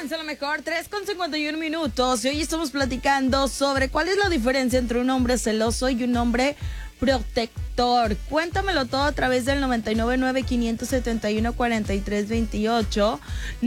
comienza lo mejor, 3:51 y hoy estamos platicando sobre cuál es la diferencia entre un hombre celoso y un hombre protector. Cuéntamelo todo a través del 999-571-4328,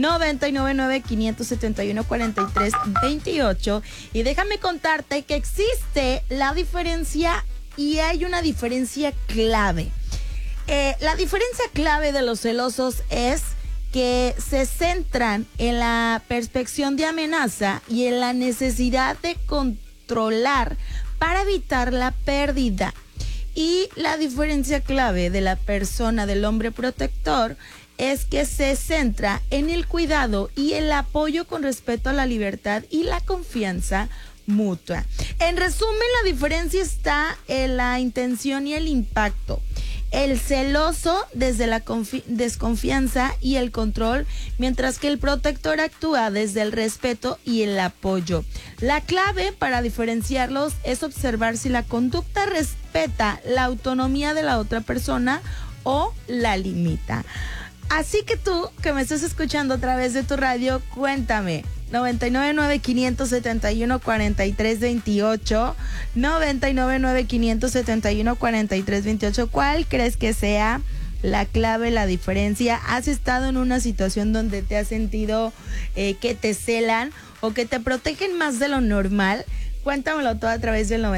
999-571-4328, y déjame contarte que existe la diferencia y hay una diferencia clave. La diferencia clave de los celosos es que se centran en la perspectiva de amenaza y en la necesidad de controlar para evitar la pérdida. Y la diferencia clave de la persona del hombre protector es que se centra en el cuidado y el apoyo con respeto a la libertad y la confianza mutua. En resumen, la diferencia está en la intención y el impacto. El celoso desde la desconfianza y el control, mientras que el protector actúa desde el respeto y el apoyo. La clave para diferenciarlos es observar si la conducta respeta la autonomía de la otra persona o la limita. Así que tú, que me estás escuchando a través de tu radio, cuéntame. 999-571-4328, 999-571-4328. ¿Cuál crees que sea la clave, la diferencia? ¿Has estado en una situación donde te has sentido que te celan o que te protegen más de lo normal? Cuéntamelo todo a través del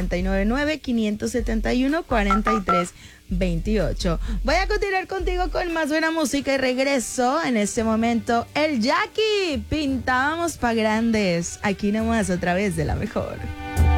999-571-4328. Voy a continuar contigo con más buena música y regreso en este momento. El Jackie, pintábamos pa' grandes. Aquí nomás a través de la mejor.